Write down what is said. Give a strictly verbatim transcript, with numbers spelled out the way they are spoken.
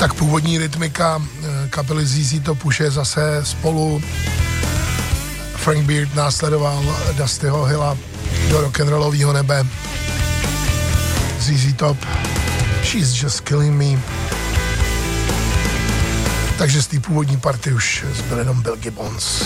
tak původní rytmika kapely Z Z Top už je zase spolu. Frank Beard následoval Dustyho Hilla do rock'n'rollového nebe. Z Z Top, She's Just Killing Me. Takže z té původní party už zbyl jenom Bill Gibbons.